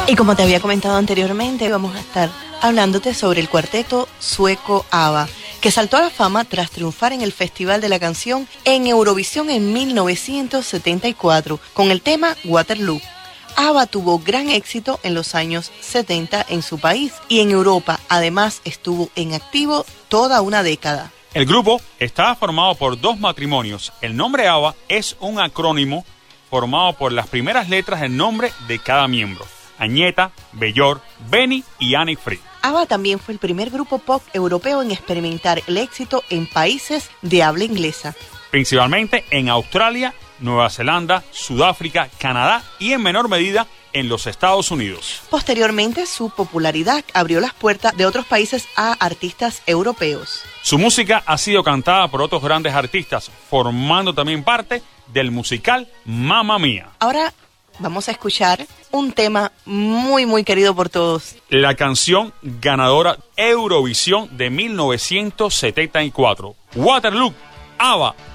Y como te había comentado anteriormente, vamos a estar hablándote sobre el cuarteto sueco ABBA, que saltó a la fama tras triunfar en el Festival de la Canción en Eurovisión en 1974 con el tema Waterloo. ABBA tuvo gran éxito en los años 70 en su país y en Europa. Además, estuvo en activo toda una década. El grupo estaba formado por 2 matrimonios. El nombre ABBA es un acrónimo formado por las primeras letras del nombre de cada miembro: Agneta, Björk, Benny y Annik Fried. ABBA también fue el primer grupo pop europeo en experimentar el éxito en países de habla inglesa, principalmente en Australia, Nueva Zelanda, Sudáfrica, Canadá y en menor medida en los Estados Unidos. Posteriormente, su popularidad abrió las puertas de otros países a artistas europeos. Su música ha sido cantada por otros grandes artistas, formando también parte del musical Mamma Mía. Ahora vamos a escuchar un tema muy querido por todos. La canción ganadora Eurovisión de 1974, Waterloo, ABBA.